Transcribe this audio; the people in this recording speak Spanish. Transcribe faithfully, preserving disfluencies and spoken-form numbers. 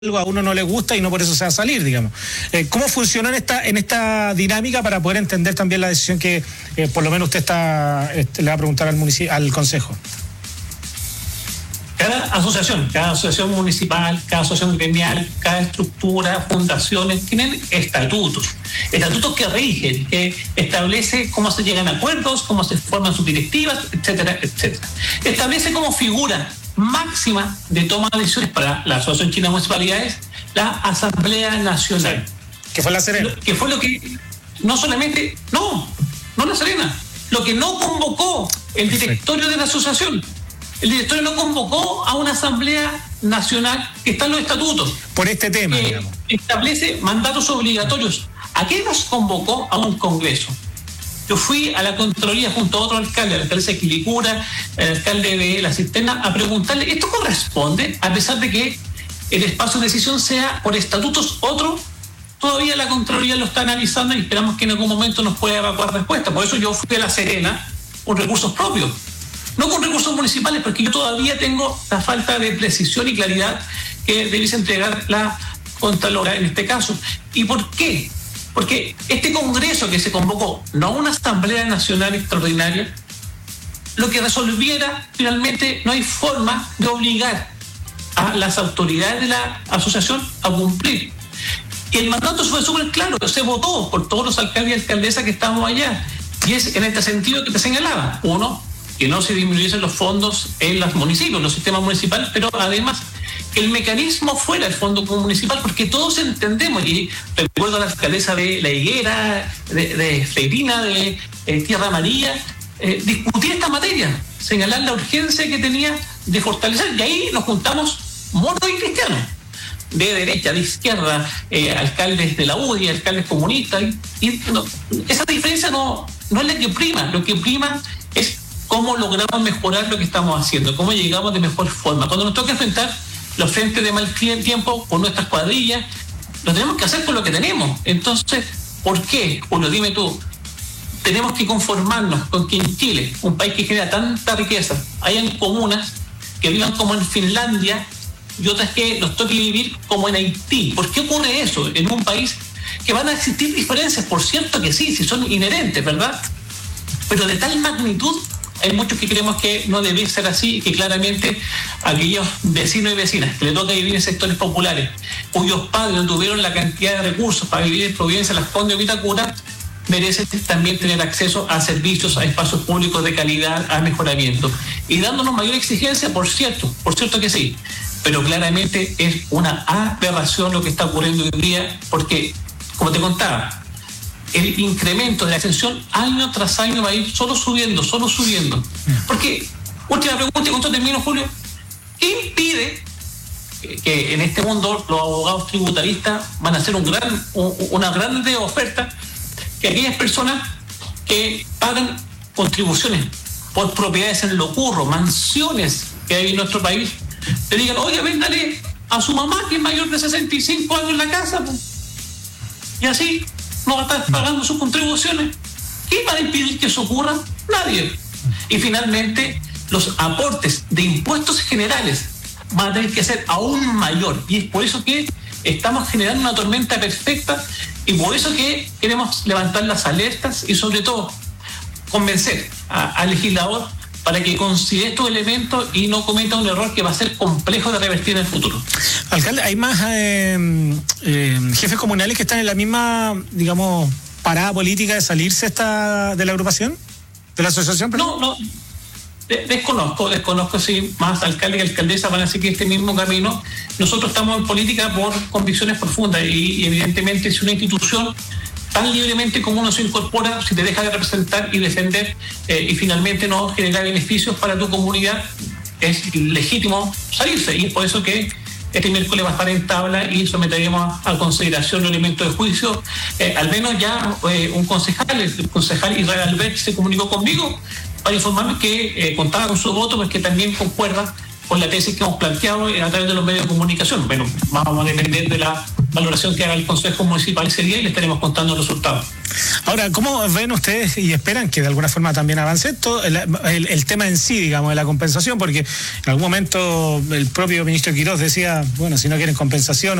algo a uno no le gusta y no por eso se va a salir, digamos. Eh, ¿Cómo funcionó en esta en esta dinámica para poder entender también la decisión que eh, por lo menos usted está este, le va a preguntar al municipio, al consejo? Cada asociación, cada asociación municipal, cada asociación gremial, cada estructura, fundaciones, tienen estatutos. Estatutos que rigen, que establece cómo se llegan a acuerdos, cómo se forman sus directivas, etcétera, etcétera. Establece como figura máxima de toma de decisiones para la Asociación Chilena de Municipalidades la Asamblea Nacional. Sí, que fue La Serena. Lo, que fue lo que, no solamente, no, no La Serena, lo que no convocó el directorio de la asociación. El directorio no convocó a una Asamblea Nacional que está en los estatutos. Por este tema, que digamos. Establece mandatos obligatorios. ¿A qué nos convocó? A un congreso. Yo fui a la Contraloría junto a otro alcalde, el alcalde de Quilicura, el alcalde de La Cisterna, a preguntarle, ¿esto corresponde? A pesar de que el espacio de decisión sea por estatutos otro, todavía la Contraloría lo está analizando y esperamos que en algún momento nos pueda evacuar respuesta. Por eso yo fui a La Serena con recursos propios. No con recursos municipales, porque yo todavía tengo la falta de precisión y claridad que debiese entregar la Contralora en este caso. ¿Y por qué? Porque este congreso que se convocó, no una Asamblea Nacional extraordinaria, lo que resolviera finalmente no hay forma de obligar a las autoridades de la asociación a cumplir. Y el mandato fue súper claro, se votó por todos los alcaldes y alcaldesas que estamos allá. Y es en este sentido que te señalaba. Uno, que no se disminuyesen los fondos en los municipios, en los sistemas municipales, pero además que el mecanismo fuera el fondo municipal, porque todos entendemos, y recuerdo a la alcaldesa de La Higuera, de, de Freirina, de eh, Tierra Amarilla, eh, discutir esta materia, señalar la urgencia que tenía de fortalecer, y ahí nos juntamos moros y cristianos, de derecha, de izquierda, eh, alcaldes de la U D I, alcaldes comunistas, y, y no, esa diferencia no, no es la que prima, lo que prima es cómo logramos mejorar lo que estamos haciendo, cómo llegamos de mejor forma. Cuando nos toca enfrentar los frentes de mal tiempo con nuestras cuadrillas, lo tenemos que hacer con lo que tenemos. Entonces, ¿por qué, Julio? Dime tú, tenemos que conformarnos con que en Chile, un país que genera tanta riqueza, hayan comunas que vivan como en Finlandia y otras que nos toque vivir como en Haití? ¿Por qué ocurre eso en un país que van a existir diferencias? Por cierto que sí, si son inherentes, ¿verdad? Pero de tal magnitud, hay muchos que creemos que no debe ser así y que claramente aquellos vecinos y vecinas que le toca vivir en sectores populares, cuyos padres no tuvieron la cantidad de recursos para vivir en Providencia, Las Condes o Vitacura, merecen también tener acceso a servicios, a espacios públicos de calidad, a mejoramiento. Y dándonos mayor exigencia, por cierto, por cierto que sí, pero claramente es una aberración lo que está ocurriendo hoy día, porque, como te contaba, el incremento de la extensión año tras año va a ir solo subiendo, solo subiendo. Porque, última pregunta, y con esto termino, Julio, ¿qué impide que, que en este mundo los abogados tributaristas van a hacer un gran, una grande oferta, que aquellas personas que pagan contribuciones por propiedades en Locurro, mansiones que hay en nuestro país, le digan, oye, véndale a su mamá que es mayor de sesenta y cinco años en la casa, pues. Y así no va a estar pagando sus contribuciones? ¿Quién va a impedir que eso ocurra? Nadie. Y finalmente, los aportes de impuestos generales van a tener que ser aún mayor. Y es por eso que estamos generando una tormenta perfecta y por eso que queremos levantar las alertas y sobre todo convencer al legislador para que considere estos elementos y no cometa un error que va a ser complejo de revertir en el futuro. Alcalde, ¿hay más eh, eh, jefes comunales que están en la misma, digamos, parada política de salirse esta de la agrupación, de la asociación? No, no, de, desconozco, desconozco si más alcaldes y alcaldesas van a seguir este mismo camino. Nosotros estamos en política por convicciones profundas y, y evidentemente si una institución tan libremente como uno se incorpora, si te deja de representar y defender eh, y finalmente no genera beneficios para tu comunidad, es legítimo salirse. Y es por eso que este miércoles va a estar en tabla y someteremos a consideración los elementos de juicio. Eh, al menos ya eh, un concejal, el concejal Israel Albert, se comunicó conmigo para informarme que eh, contaba con su voto, pues que también concuerda con la tesis que hemos planteado a través de los medios de comunicación. Bueno, vamos a depender de la valoración que haga el Consejo Municipal ese día y le estaremos contando los resultados. Ahora, ¿cómo ven ustedes y esperan que de alguna forma también avance esto, el, el, el tema en sí, digamos, de la compensación? Porque en algún momento el propio ministro Quirós decía, bueno, si no quieren compensación